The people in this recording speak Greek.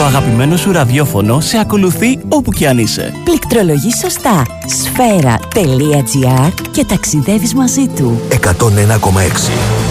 Το αγαπημένο σου ραδιόφωνο σε ακολουθεί όπου κι αν είσαι. Πληκτρολογείς σωστά sfera.gr και ταξιδεύεις μαζί του. 101,6